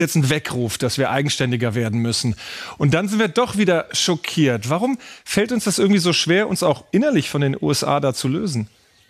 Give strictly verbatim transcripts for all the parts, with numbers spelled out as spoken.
jetzt ein Weckruf, dass wir eigenständiger werden müssen. Und dann sind wir doch wieder schockiert. Warum fällt uns das irgendwie so schwer, uns auch innerlich von den U S A da zu lösen?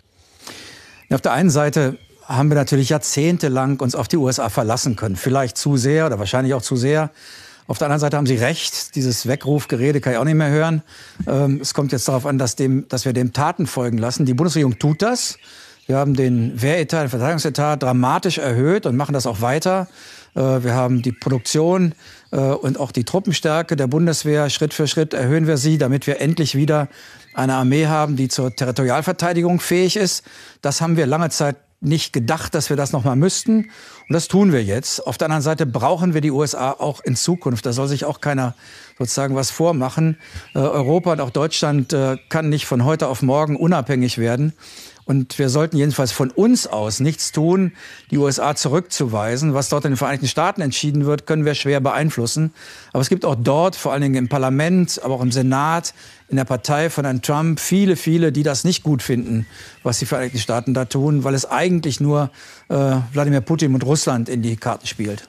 Ja, auf der einen Seite haben wir natürlich jahrzehntelang uns auf die U S A verlassen können. Vielleicht zu sehr oder wahrscheinlich auch zu sehr. Auf der anderen Seite haben Sie recht, dieses Weckrufgerede kann ich auch nicht mehr hören. Ähm, es kommt jetzt darauf an, dass, dem, dass wir dem Taten folgen lassen. Die Bundesregierung tut das. Wir haben den Wehretat, den Verteidigungsetat dramatisch erhöht und machen das auch weiter. Wir haben die Produktion und auch die Truppenstärke der Bundeswehr. Schritt für Schritt erhöhen wir sie, damit wir endlich wieder eine Armee haben, die zur Territorialverteidigung fähig ist. Das haben wir lange Zeit nicht gedacht, dass wir das noch mal müssten. Und das tun wir jetzt. Auf der anderen Seite brauchen wir die U S A auch in Zukunft. Da soll sich auch keiner sozusagen was vormachen. Europa und auch Deutschland kann nicht von heute auf morgen unabhängig werden. Und wir sollten jedenfalls von uns aus nichts tun, die U S A zurückzuweisen. Was dort in den Vereinigten Staaten entschieden wird, können wir schwer beeinflussen. Aber es gibt auch dort, vor allen Dingen im Parlament, aber auch im Senat, in der Partei von Herrn Trump, viele, viele, die das nicht gut finden, was die Vereinigten Staaten da tun, weil es eigentlich nur äh, Wladimir Putin und Russland in die Karten spielt.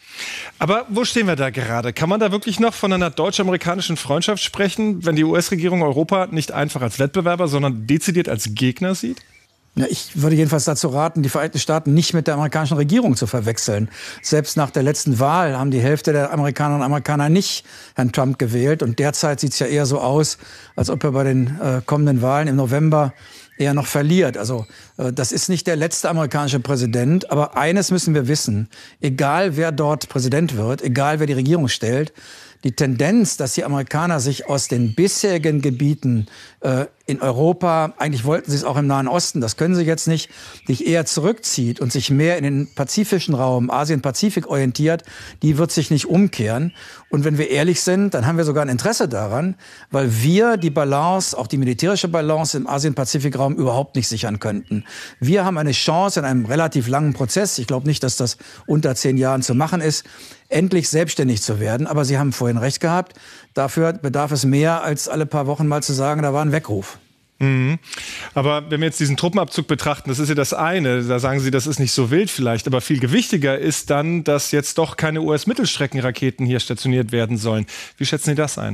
Aber wo stehen wir da gerade? Kann man da wirklich noch von einer deutsch-amerikanischen Freundschaft sprechen, wenn die U S-Regierung Europa nicht einfach als Wettbewerber, sondern dezidiert als Gegner sieht? Ja, ich würde jedenfalls dazu raten, die Vereinigten Staaten nicht mit der amerikanischen Regierung zu verwechseln. Selbst nach der letzten Wahl haben die Hälfte der Amerikanerinnen und Amerikaner nicht Herrn Trump gewählt. Und derzeit sieht es ja eher so aus, als ob er bei den äh, kommenden Wahlen im November eher noch verliert. Also äh, das ist nicht der letzte amerikanische Präsident. Aber eines müssen wir wissen, egal wer dort Präsident wird, egal wer die Regierung stellt, die Tendenz, dass die Amerikaner sich aus den bisherigen Gebieten äh, in Europa, eigentlich wollten sie es auch im Nahen Osten, das können sie jetzt nicht, sich eher zurückzieht und sich mehr in den pazifischen Raum, Asien-Pazifik orientiert, die wird sich nicht umkehren. Und wenn wir ehrlich sind, dann haben wir sogar ein Interesse daran, weil wir die Balance, auch die militärische Balance im Asien-Pazifik-Raum überhaupt nicht sichern könnten. Wir haben eine Chance in einem relativ langen Prozess, ich glaube nicht, dass das unter zehn Jahren zu machen ist, endlich selbstständig zu werden. Aber Sie haben vorhin recht gehabt, dafür bedarf es mehr, als alle paar Wochen mal zu sagen, da war ein Weckruf. Mhm. Aber wenn wir jetzt diesen Truppenabzug betrachten, das ist ja das eine, da sagen Sie, das ist nicht so wild vielleicht, aber viel gewichtiger ist dann, dass jetzt doch keine U S-Mittelstreckenraketen hier stationiert werden sollen. Wie schätzen Sie das ein?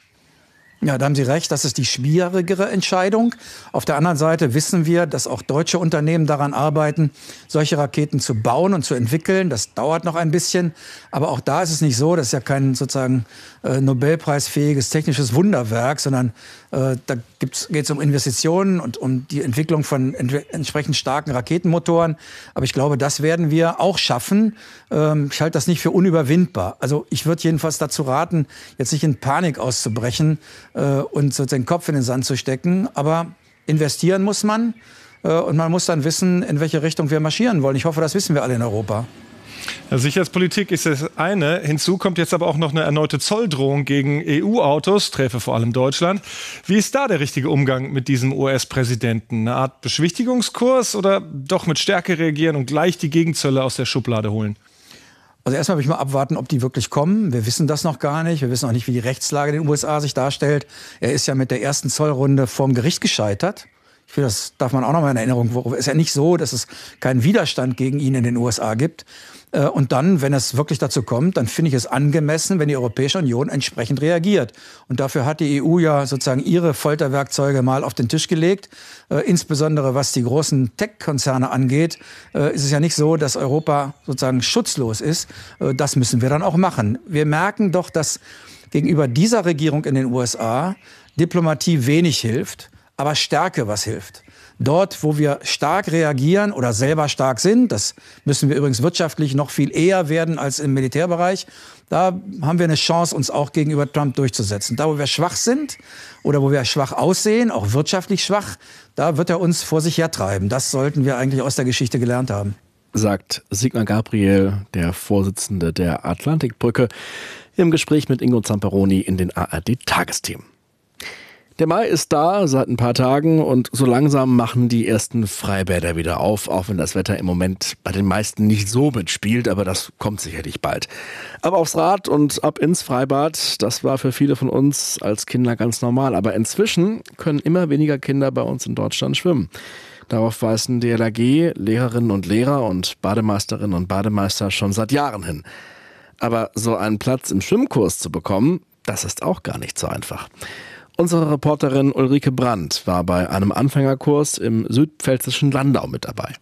Ja, da haben Sie recht, das ist die schwierigere Entscheidung. Auf der anderen Seite wissen wir, dass auch deutsche Unternehmen daran arbeiten, solche Raketen zu bauen und zu entwickeln. Das dauert noch ein bisschen. Aber auch da ist es nicht so, das ist ja kein sozusagen äh, Nobelpreisfähiges technisches Wunderwerk, sondern äh, da geht es um Investitionen und um die Entwicklung von ent- entsprechend starken Raketenmotoren. Aber ich glaube, das werden wir auch schaffen. Ähm, ich halte das nicht für unüberwindbar. Also ich würde jedenfalls dazu raten, jetzt nicht in Panik auszubrechen und so den Kopf in den Sand zu stecken. Aber investieren muss man. Und man muss dann wissen, in welche Richtung wir marschieren wollen. Ich hoffe, das wissen wir alle in Europa. Ja, Sicherheitspolitik ist das eine. Hinzu kommt jetzt aber auch noch eine erneute Zolldrohung gegen E U-Autos, träfe vor allem Deutschland. Wie ist da der richtige Umgang mit diesem U S-Präsidenten? Eine Art Beschwichtigungskurs oder doch mit Stärke reagieren und gleich die Gegenzölle aus der Schublade holen? Also erstmal will ich mal abwarten, ob die wirklich kommen. Wir wissen das noch gar nicht. Wir wissen auch nicht, wie die Rechtslage in den U S A sich darstellt. Er ist ja mit der ersten Zollrunde vorm Gericht gescheitert. Ich finde, das darf man auch noch mal in Erinnerung. Es ist ja nicht so, dass es keinen Widerstand gegen ihn in den U S A gibt. Und dann, wenn es wirklich dazu kommt, dann finde ich es angemessen, wenn die Europäische Union entsprechend reagiert. Und dafür hat die E U ja sozusagen ihre Folterwerkzeuge mal auf den Tisch gelegt. Äh, insbesondere was die großen Tech-Konzerne angeht, äh, ist es ja nicht so, dass Europa sozusagen schutzlos ist. Äh, das müssen wir dann auch machen. Wir merken doch, dass gegenüber dieser Regierung in den U S A Diplomatie wenig hilft, aber Stärke was hilft. Dort, wo wir stark reagieren oder selber stark sind, das müssen wir übrigens wirtschaftlich noch viel eher werden als im Militärbereich, da haben wir eine Chance, uns auch gegenüber Trump durchzusetzen. Da, wo wir schwach sind oder wo wir schwach aussehen, auch wirtschaftlich schwach, da wird er uns vor sich hertreiben. Das sollten wir eigentlich aus der Geschichte gelernt haben. Sagt Sigmar Gabriel, der Vorsitzende der Atlantikbrücke, im Gespräch mit Ingo Zamperoni in den A R D-Tagesthemen. Der Mai ist da seit ein paar Tagen und so langsam machen die ersten Freibäder wieder auf, auch wenn das Wetter im Moment bei den meisten nicht so mitspielt, aber das kommt sicherlich bald. Aber aufs Rad und ab ins Freibad, das war für viele von uns als Kinder ganz normal. Aber inzwischen können immer weniger Kinder bei uns in Deutschland schwimmen. Darauf weisen D L R G, Lehrerinnen und Lehrer und Bademeisterinnen und Bademeister schon seit Jahren hin. Aber so einen Platz im Schwimmkurs zu bekommen, das ist auch gar nicht so einfach. Unsere Reporterin Ulrike Brandt war bei einem Anfängerkurs im südpfälzischen Landau mit dabei.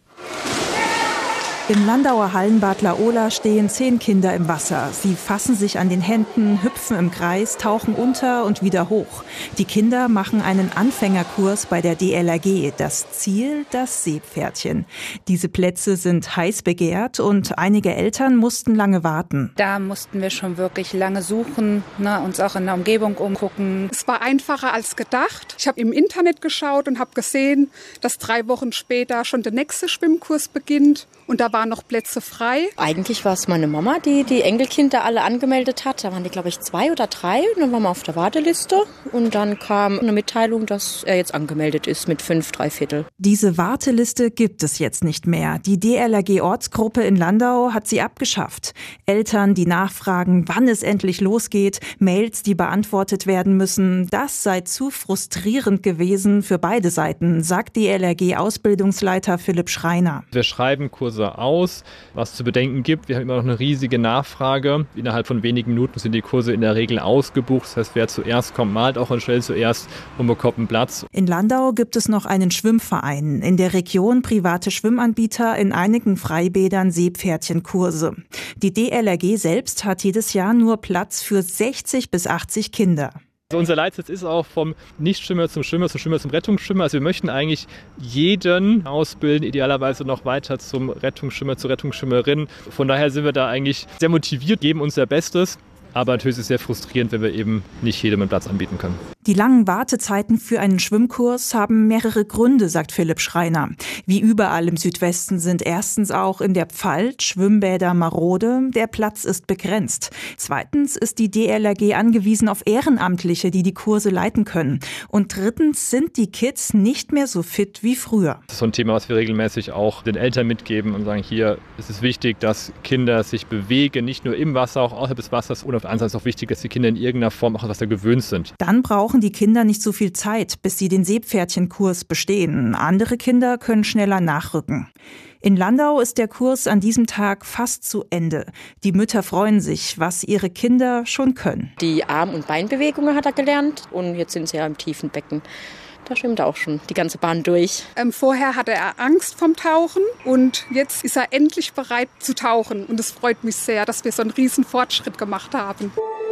Im Landauer Hallenbad Laola stehen zehn Kinder im Wasser. Sie fassen sich an den Händen, hüpfen im Kreis, tauchen unter und wieder hoch. Die Kinder machen einen Anfängerkurs bei der D L R G. Das Ziel, das Seepferdchen. Diese Plätze sind heiß begehrt und einige Eltern mussten lange warten. Da mussten wir schon wirklich lange suchen, ne, uns auch in der Umgebung umgucken. Es war einfacher als gedacht. Ich habe im Internet geschaut und habe gesehen, dass drei Wochen später schon der nächste Schwimmkurs beginnt. Und da waren noch Plätze frei. Eigentlich war es meine Mama, die die Enkelkinder alle angemeldet hat. Da waren die, glaube ich, zwei oder drei. Und dann waren wir auf der Warteliste. Und dann kam eine Mitteilung, dass er jetzt angemeldet ist mit fünf, drei Viertel. Diese Warteliste gibt es jetzt nicht mehr. Die D L R G-Ortsgruppe in Landau hat sie abgeschafft. Eltern, die nachfragen, wann es endlich losgeht, Mails, die beantwortet werden müssen, das sei zu frustrierend gewesen für beide Seiten, sagt D L R G-Ausbildungsleiter Philipp Schreiner. Wir schreiben Kurse aus, was zu bedenken gibt. Wir haben immer noch eine riesige Nachfrage. Innerhalb von wenigen Minuten sind die Kurse in der Regel ausgebucht. Das heißt, wer zuerst kommt, malt auch schnell zuerst und bekommt einen Platz. In Landau gibt es noch einen Schwimmverein. In der Region private Schwimmanbieter, in einigen Freibädern Seepferdchenkurse. Die D L R G selbst hat jedes Jahr nur Platz für sechzig bis achtzig Kinder. Also unser Leitsatz ist auch vom Nichtschwimmer zum Schwimmer, zum Schwimmer zum Rettungsschwimmer. Also wir möchten eigentlich jeden ausbilden, idealerweise noch weiter zum Rettungsschwimmer, zur Rettungsschwimmerin. Von daher sind wir da eigentlich sehr motiviert, geben unser Bestes. Aber natürlich ist es sehr frustrierend, wenn wir eben nicht jedem einen Platz anbieten können. Die langen Wartezeiten für einen Schwimmkurs haben mehrere Gründe, sagt Philipp Schreiner. Wie überall im Südwesten sind erstens auch in der Pfalz Schwimmbäder marode. Der Platz ist begrenzt. Zweitens ist die D L R G angewiesen auf Ehrenamtliche, die die Kurse leiten können. Und drittens sind die Kids nicht mehr so fit wie früher. Das ist so ein Thema, was wir regelmäßig auch den Eltern mitgeben und sagen, hier ist es wichtig, dass Kinder sich bewegen, nicht nur im Wasser, auch außerhalb des Wassers. Und auf der anderen Seite ist es auch wichtig, dass die Kinder in irgendeiner Form auch an Wasser gewöhnt sind. Dann brauchen die Kinder nicht so viel Zeit, bis sie den Seepferdchenkurs bestehen. Andere Kinder können schneller nachrücken. In Landau ist der Kurs an diesem Tag fast zu Ende. Die Mütter freuen sich, was ihre Kinder schon können. Die Arm- und Beinbewegungen hat er gelernt und jetzt sind sie ja im tiefen Becken. Da schwimmt er auch schon die ganze Bahn durch. Ähm, vorher hatte er Angst vom Tauchen und jetzt ist er endlich bereit zu tauchen. Und es freut mich sehr, dass wir so einen riesen Fortschritt gemacht haben.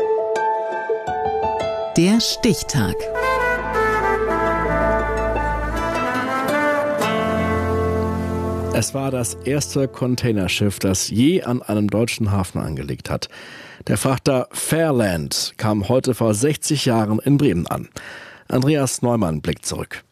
Der Stichtag. Es war das erste Containerschiff, das je an einem deutschen Hafen angelegt hat. Der Frachter Fairland kam heute vor sechzig Jahren in Bremen an. Andreas Neumann blickt zurück.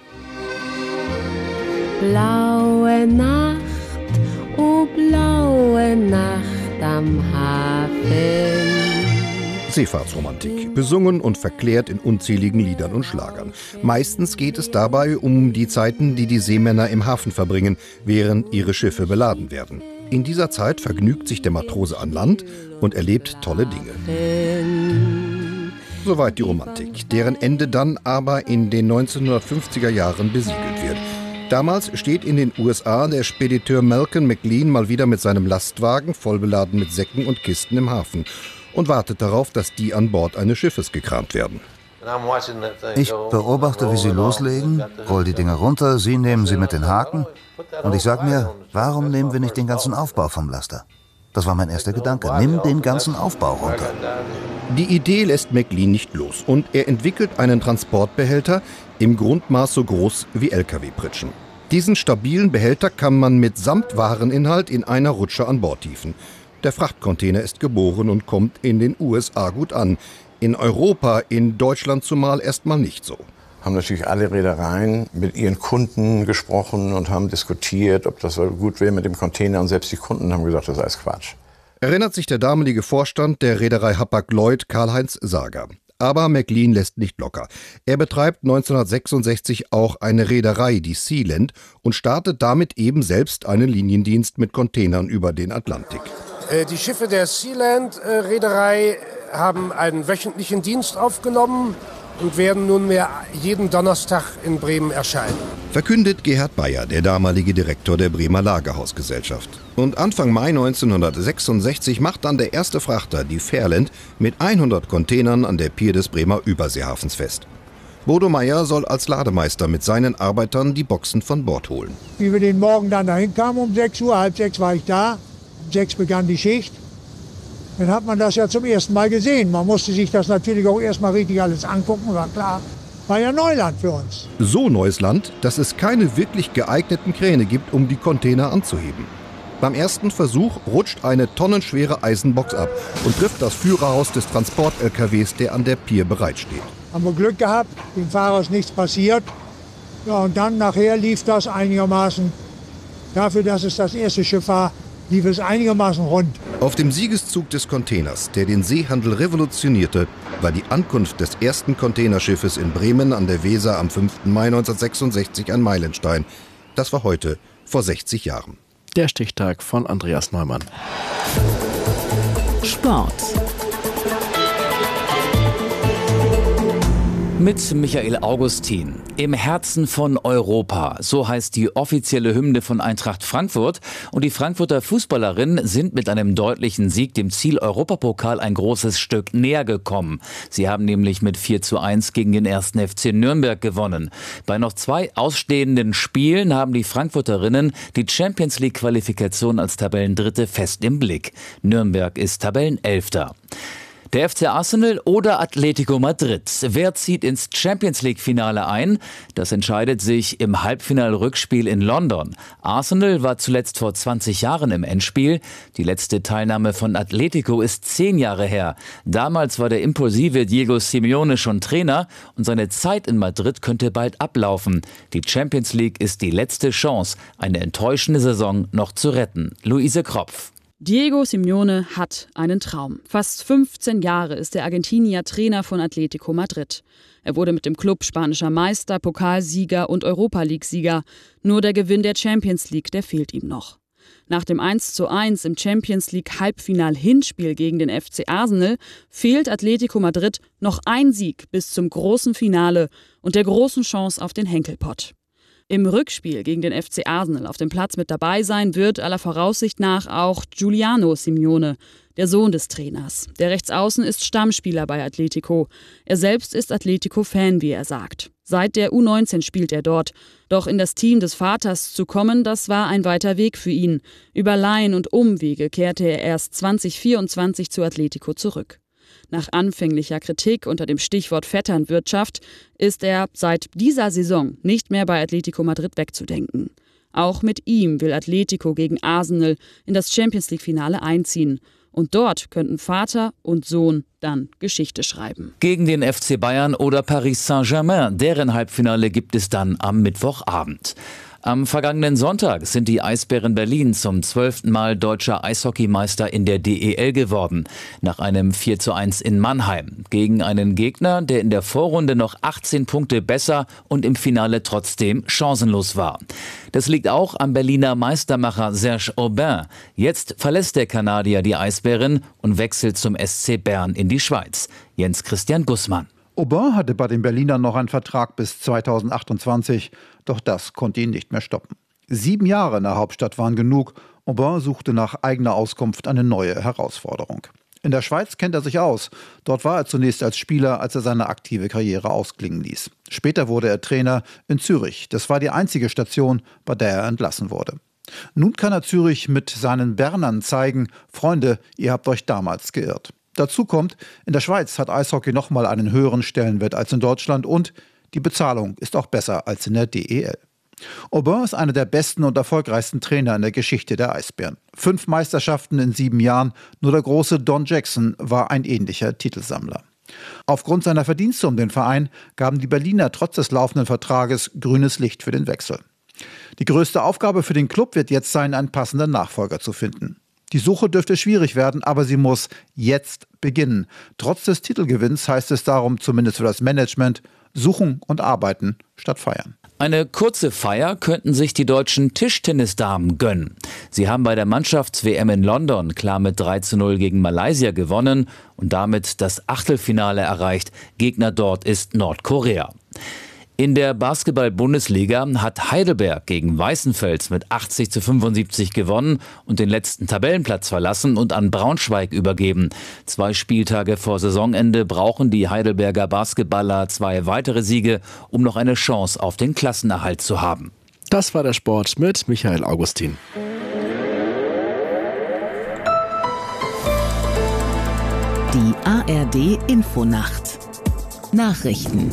Blaue Nacht, oh blaue Nacht am Hafen. Seefahrtsromantik, besungen und verklärt in unzähligen Liedern und Schlagern. Meistens geht es dabei um die Zeiten, die die Seemänner im Hafen verbringen, während ihre Schiffe beladen werden. In dieser Zeit vergnügt sich der Matrose an Land und erlebt tolle Dinge. Soweit die Romantik, deren Ende dann aber in den neunzehnhundertfünfziger Jahren besiegelt wird. Damals steht in den U S A der Spediteur Malcolm McLean mal wieder mit seinem Lastwagen vollbeladen mit Säcken und Kisten im Hafen und wartet darauf, dass die an Bord eines Schiffes gekramt werden. Ich beobachte, wie sie loslegen, roll die Dinger runter, sie nehmen sie mit den Haken und ich sage mir, warum nehmen wir nicht den ganzen Aufbau vom Laster? Das war mein erster Gedanke, nimm den ganzen Aufbau runter. Die Idee lässt McLean nicht los und er entwickelt einen Transportbehälter im Grundmaß so groß wie L K W-Pritschen. Diesen stabilen Behälter kann man mit Samtwareninhalt in einer Rutsche an Bord hieven. Der Frachtcontainer ist geboren und kommt in den U S A gut an. In Europa, in Deutschland zumal erstmal nicht so. Haben natürlich alle Reedereien mit ihren Kunden gesprochen und haben diskutiert, ob das gut wäre mit dem Container. Und selbst die Kunden haben gesagt, das ist alles Quatsch. Erinnert sich der damalige Vorstand der Reederei Hapag-Lloyd, Karl-Heinz Sager. Aber McLean lässt nicht locker. Er betreibt neunzehnhundertsechsundsechzig auch eine Reederei, die Sealand, und startet damit eben selbst einen Liniendienst mit Containern über den Atlantik. Die Schiffe der Sealand-Reederei haben einen wöchentlichen Dienst aufgenommen und werden nunmehr jeden Donnerstag in Bremen erscheinen. Verkündet Gerhard Bayer, der damalige Direktor der Bremer Lagerhausgesellschaft. Und Anfang Mai neunzehnhundertsechsundsechzig macht dann der erste Frachter, die Fairland, mit hundert Containern an der Pier des Bremer Überseehafens fest. Bodo Meyer soll als Lademeister mit seinen Arbeitern die Boxen von Bord holen. Wie wir den Morgen dann dahin kamen, um sechs Uhr, halb sechs war ich da, um sechs begann die Schicht. Dann hat man das ja zum ersten Mal gesehen. Man musste sich das natürlich auch erstmal richtig alles angucken, war klar. War ja Neuland für uns. So neues Land, dass es keine wirklich geeigneten Kräne gibt, um die Container anzuheben. Beim ersten Versuch rutscht eine tonnenschwere Eisenbox ab und trifft das Führerhaus des Transport-L K Ws, der an der Pier bereitsteht. Haben wir Glück gehabt, dem Fahrer ist nichts passiert. Ja, und dann nachher lief das einigermaßen, dafür, dass es das erste Schiff war, lief es einigermaßen rund. Auf dem Siegeszug des Containers, der den Seehandel revolutionierte, war die Ankunft des ersten Containerschiffes in Bremen an der Weser am fünften Mai neunzehnhundertsechsundsechzig ein Meilenstein. Das war heute vor sechzig Jahren. Der Stichtag von Andreas Neumann. Sport. Mit Michael Augustin. Im Herzen von Europa, so heißt die offizielle Hymne von Eintracht Frankfurt. Und die Frankfurter Fußballerinnen sind mit einem deutlichen Sieg dem Ziel Europapokal ein großes Stück näher gekommen. Sie haben nämlich mit vier zu eins gegen den ersten F C Nürnberg gewonnen. Bei noch zwei ausstehenden Spielen haben die Frankfurterinnen die Champions-League-Qualifikation als Tabellendritte fest im Blick. Nürnberg ist Tabellenelfter. Der F C Arsenal oder Atletico Madrid. Wer zieht ins Champions-League-Finale ein? Das entscheidet sich im Halbfinal-Rückspiel in London. Arsenal war zuletzt vor zwanzig Jahren im Endspiel. Die letzte Teilnahme von Atletico ist zehn Jahre her. Damals war der impulsive Diego Simeone schon Trainer und seine Zeit in Madrid könnte bald ablaufen. Die Champions League ist die letzte Chance, eine enttäuschende Saison noch zu retten. Luise Kropf. Diego Simeone hat einen Traum. Fast fünfzehn Jahre ist der Argentinier Trainer von Atletico Madrid. Er wurde mit dem Club spanischer Meister, Pokalsieger und Europa-League-Sieger. Nur der Gewinn der Champions League, der fehlt ihm noch. Nach dem eins zu eins im Champions League-Halbfinal-Hinspiel gegen den F C Arsenal fehlt Atletico Madrid noch ein Sieg bis zum großen Finale und der großen Chance auf den Henkelpott. Im Rückspiel gegen den F C Arsenal auf dem Platz mit dabei sein wird aller Voraussicht nach auch Giuliano Simeone, der Sohn des Trainers. Der Rechtsaußen ist Stammspieler bei Atletico. Er selbst ist Atletico-Fan, wie er sagt. Seit der U neunzehn spielt er dort. Doch in das Team des Vaters zu kommen, das war ein weiter Weg für ihn. Über Laien und Umwege kehrte er erst zwanzig vierundzwanzig zu Atletico zurück. Nach anfänglicher Kritik unter dem Stichwort Vetternwirtschaft ist er seit dieser Saison nicht mehr bei Atletico Madrid wegzudenken. Auch mit ihm will Atletico gegen Arsenal in das Champions-League-Finale einziehen. Und dort könnten Vater und Sohn dann Geschichte schreiben. Gegen den F C Bayern oder Paris Saint-Germain, deren Halbfinale gibt es dann am Mittwochabend. Am vergangenen Sonntag sind die Eisbären Berlin zum zwölften Mal deutscher Eishockeymeister in der D E L geworden. Nach einem vier zu eins in Mannheim. Gegen einen Gegner, der in der Vorrunde noch achtzehn Punkte besser und im Finale trotzdem chancenlos war. Das liegt auch am Berliner Meistermacher Serge Aubin. Jetzt verlässt der Kanadier die Eisbären und wechselt zum S C Bern in die Schweiz. Jens Christian Gussmann. Aubin hatte bei den Berlinern noch einen Vertrag bis zweitausendachtundzwanzig, doch das konnte ihn nicht mehr stoppen. Sieben Jahre in der Hauptstadt waren genug. Aubin suchte nach eigener Auskunft eine neue Herausforderung. In der Schweiz kennt er sich aus. Dort war er zunächst als Spieler, als er seine aktive Karriere ausklingen ließ. Später wurde er Trainer in Zürich. Das war die einzige Station, bei der er entlassen wurde. Nun kann er Zürich mit seinen Bernern zeigen: Freunde, ihr habt euch damals geirrt. Dazu kommt, in der Schweiz hat Eishockey nochmal einen höheren Stellenwert als in Deutschland und die Bezahlung ist auch besser als in der D E L. Aubin ist einer der besten und erfolgreichsten Trainer in der Geschichte der Eisbären. Fünf Meisterschaften in sieben Jahren, nur der große Don Jackson war ein ähnlicher Titelsammler. Aufgrund seiner Verdienste um den Verein gaben die Berliner trotz des laufenden Vertrages grünes Licht für den Wechsel. Die größte Aufgabe für den Club wird jetzt sein, einen passenden Nachfolger zu finden. Die Suche dürfte schwierig werden, aber sie muss jetzt beginnen. Trotz des Titelgewinns heißt es darum, zumindest für das Management, suchen und arbeiten statt feiern. Eine kurze Feier könnten sich die deutschen Tischtennisdamen gönnen. Sie haben bei der Mannschafts-W M in London klar mit drei zu null gegen Malaysia gewonnen und damit das Achtelfinale erreicht. Gegner dort ist Nordkorea. In der Basketball-Bundesliga hat Heidelberg gegen Weißenfels mit achtzig zu fünfundsiebzig gewonnen und den letzten Tabellenplatz verlassen und an Braunschweig übergeben. Zwei Spieltage vor Saisonende brauchen die Heidelberger Basketballer zwei weitere Siege, um noch eine Chance auf den Klassenerhalt zu haben. Das war der Sport mit Michael Augustin. Die A R D-Infonacht. Nachrichten.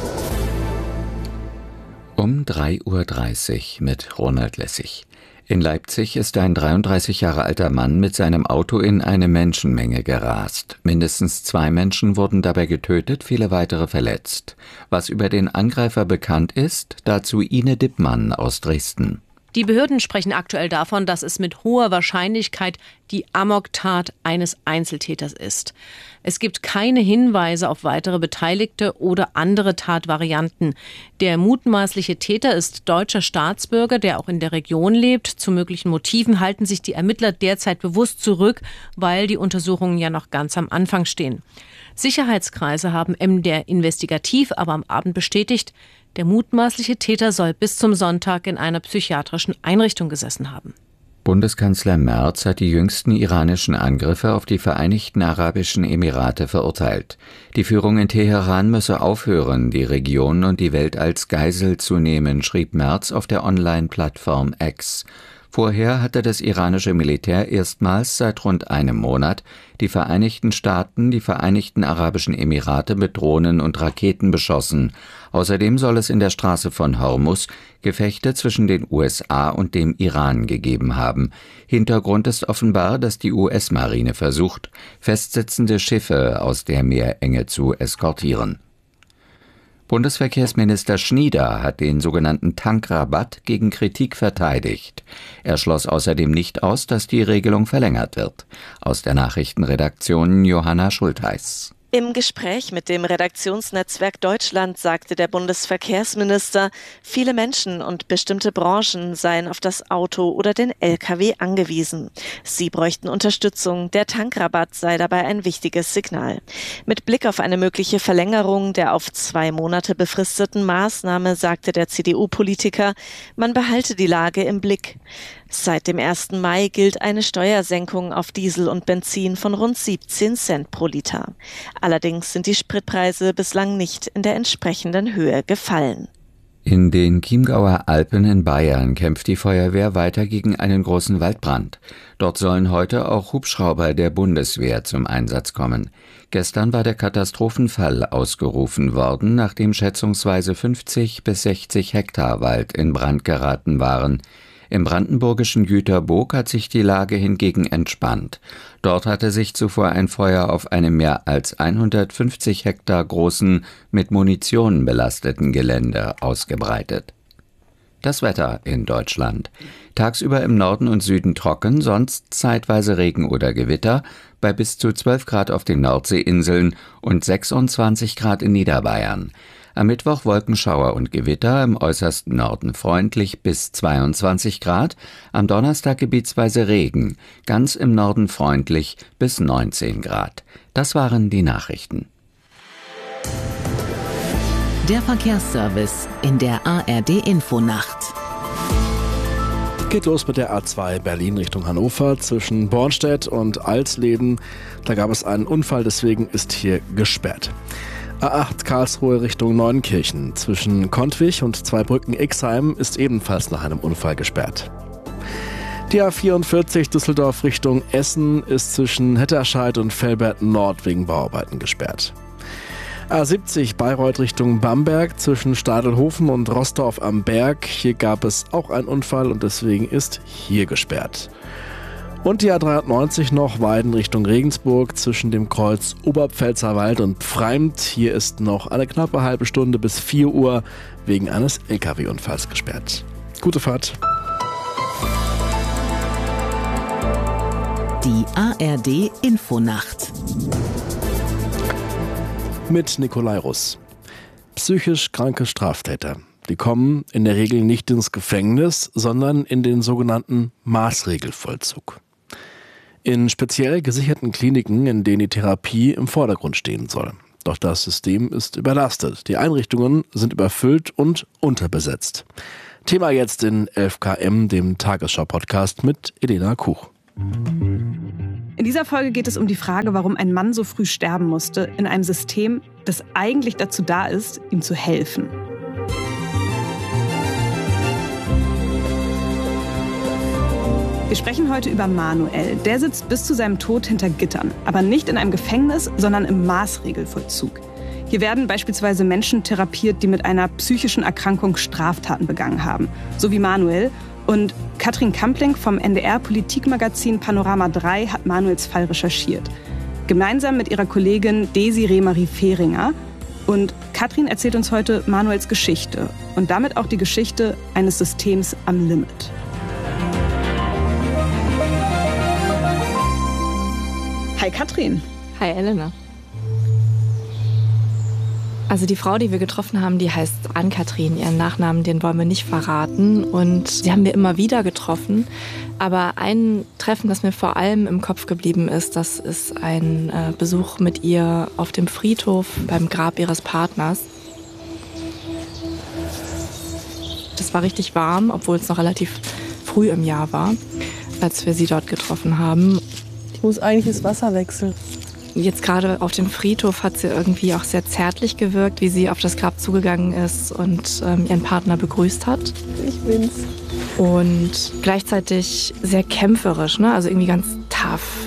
Um drei Uhr dreißig mit Ronald Lessig. In Leipzig ist ein dreiunddreißig Jahre alter Mann mit seinem Auto in eine Menschenmenge gerast. Mindestens zwei Menschen wurden dabei getötet, viele weitere verletzt. Was über den Angreifer bekannt ist, dazu Ine Dippmann aus Dresden. Die Behörden sprechen aktuell davon, dass es mit hoher Wahrscheinlichkeit die Amoktat eines Einzeltäters ist. Es gibt keine Hinweise auf weitere Beteiligte oder andere Tatvarianten. Der mutmaßliche Täter ist deutscher Staatsbürger, der auch in der Region lebt. Zu möglichen Motiven halten sich die Ermittler derzeit bewusst zurück, weil die Untersuchungen ja noch ganz am Anfang stehen. Sicherheitskreise haben M D R investigativ aber am Abend bestätigt, der mutmaßliche Täter soll bis zum Sonntag in einer psychiatrischen Einrichtung gesessen haben. Bundeskanzler Merz hat die jüngsten iranischen Angriffe auf die Vereinigten Arabischen Emirate verurteilt. Die Führung in Teheran müsse aufhören, die Region und die Welt als Geisel zu nehmen, schrieb Merz auf der Online-Plattform X. Vorher hatte das iranische Militär erstmals seit rund einem Monat die Vereinigten Staaten, die Vereinigten Arabischen Emirate mit Drohnen und Raketen beschossen. Außerdem soll es in der Straße von Hormuz Gefechte zwischen den U S A und dem Iran gegeben haben. Hintergrund ist offenbar, dass die U S-Marine versucht, festsitzende Schiffe aus der Meerenge zu eskortieren. Bundesverkehrsminister Schnieder hat den sogenannten Tankrabatt gegen Kritik verteidigt. Er schloss außerdem nicht aus, dass die Regelung verlängert wird. Aus der Nachrichtenredaktion Johanna Schultheiß. Im Gespräch mit dem Redaktionsnetzwerk Deutschland sagte der Bundesverkehrsminister, viele Menschen und bestimmte Branchen seien auf das Auto oder den L K W angewiesen. Sie bräuchten Unterstützung. Der Tankrabatt sei dabei ein wichtiges Signal. Mit Blick auf eine mögliche Verlängerung der auf zwei Monate befristeten Maßnahme sagte der C D U-Politiker, man behalte die Lage im Blick. Seit dem ersten Mai gilt eine Steuersenkung auf Diesel und Benzin von rund siebzehn Cent pro Liter. Allerdings sind die Spritpreise bislang nicht in der entsprechenden Höhe gefallen. In den Chiemgauer Alpen in Bayern kämpft die Feuerwehr weiter gegen einen großen Waldbrand. Dort sollen heute auch Hubschrauber der Bundeswehr zum Einsatz kommen. Gestern war der Katastrophenfall ausgerufen worden, nachdem schätzungsweise fünfzig bis sechzig Hektar Wald in Brand geraten waren. Im brandenburgischen Jüterbock hat sich die Lage hingegen entspannt. Dort hatte sich zuvor ein Feuer auf einem mehr als hundertfünfzig Hektar großen, mit Munition belasteten Gelände ausgebreitet. Das Wetter in Deutschland. Tagsüber im Norden und Süden trocken, sonst zeitweise Regen oder Gewitter, bei bis zu zwölf Grad auf den Nordseeinseln und sechsundzwanzig Grad in Niederbayern. Am Mittwoch Wolkenschauer und Gewitter, im äußersten Norden freundlich bis zweiundzwanzig Grad, am Donnerstag gebietsweise Regen, ganz im Norden freundlich bis neunzehn Grad. Das waren die Nachrichten. Der Verkehrsservice in der A R D-Infonacht. Geht los mit der A zwei Berlin Richtung Hannover zwischen Bornstedt und Alsleben. Da gab es einen Unfall, deswegen ist hier gesperrt. A acht Karlsruhe Richtung Neunkirchen zwischen Kontwich und Zweibrücken-Ixheim ist ebenfalls nach einem Unfall gesperrt. Die A vierundvierzig Düsseldorf Richtung Essen ist zwischen Hetterscheid und Velbert Nord wegen Bauarbeiten gesperrt. A siebzig Bayreuth Richtung Bamberg zwischen Stadelhofen und Rossdorf am Berg. Hier gab es auch einen Unfall und deswegen ist hier gesperrt. Und die A dreihundertneunzig noch Weiden Richtung Regensburg zwischen dem Kreuz Oberpfälzerwald und Pfreimt. Hier ist noch eine knappe halbe Stunde bis vier Uhr wegen eines L K W-Unfalls gesperrt. Gute Fahrt. Die A R D-Infonacht. Mit Nikolai Russ. Psychisch kranke Straftäter. Die kommen in der Regel nicht ins Gefängnis, sondern in den sogenannten Maßregelvollzug. In speziell gesicherten Kliniken, in denen die Therapie im Vordergrund stehen soll. Doch das System ist überlastet. Die Einrichtungen sind überfüllt und unterbesetzt. Thema jetzt in elf K M, dem Tagesschau-Podcast mit Elena Kuch. In dieser Folge geht es um die Frage, warum ein Mann so früh sterben musste in einem System, das eigentlich dazu da ist, ihm zu helfen. Wir sprechen heute über Manuel. Der sitzt bis zu seinem Tod hinter Gittern, aber nicht in einem Gefängnis, sondern im Maßregelvollzug. Hier werden beispielsweise Menschen therapiert, die mit einer psychischen Erkrankung Straftaten begangen haben, so wie Manuel. Und Katrin Kampling vom N D R-Politikmagazin Panorama drei hat Manuels Fall recherchiert. Gemeinsam mit ihrer Kollegin Desiree Marie Fehringer. Und Katrin erzählt uns heute Manuels Geschichte und damit auch die Geschichte eines Systems am Limit. Hi Katrin. Hi Elena. Also die Frau, die wir getroffen haben, die heißt Ann-Kathrin. Ihren Nachnamen, den wollen wir nicht verraten. Und sie haben wir immer wieder getroffen. Aber ein Treffen, das mir vor allem im Kopf geblieben ist, das ist ein äh, Besuch mit ihr auf dem Friedhof beim Grab ihres Partners. Das war richtig warm, obwohl es noch relativ früh im Jahr war, als wir sie dort getroffen haben. Ich muss eigentlich das Wasser wechseln. Jetzt gerade auf dem Friedhof hat sie irgendwie auch sehr zärtlich gewirkt, wie sie auf das Grab zugegangen ist und ähm, ihren Partner begrüßt hat. Ich bin's. Und gleichzeitig sehr kämpferisch, ne? Also irgendwie ganz tough.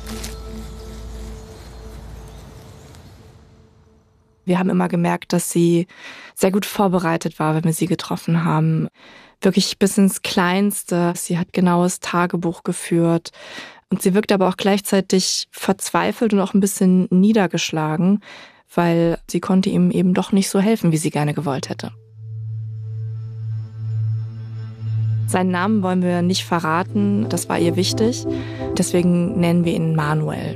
Wir haben immer gemerkt, dass sie sehr gut vorbereitet war, wenn wir sie getroffen haben. Wirklich bis ins Kleinste. Sie hat genaues Tagebuch geführt. Und sie wirkt aber auch gleichzeitig verzweifelt und auch ein bisschen niedergeschlagen, weil sie konnte ihm eben doch nicht so helfen, wie sie gerne gewollt hätte. Seinen Namen wollen wir nicht verraten, das war ihr wichtig. Deswegen nennen wir ihn Manuel.